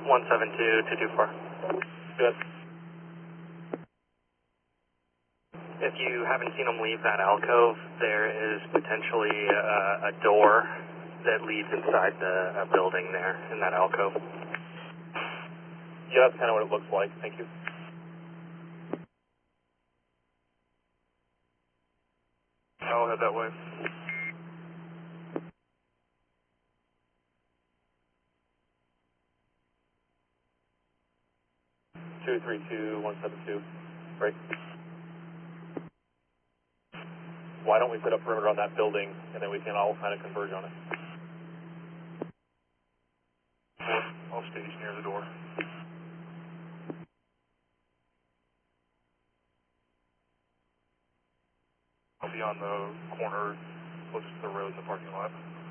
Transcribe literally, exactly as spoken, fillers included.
one seven two, two two four. Good. If you haven't seen them leave that alcove, there is potentially a, a door that leads inside the a building there in that alcove. Yeah, that's kind of what it looks like. Thank you. I'll head that way. two three two, one seven two. Break. Why don't we set up perimeter on that building, and then we can all kind of converge on it? I'll stage near the door. I'll be on the corner closest to the road in the parking lot.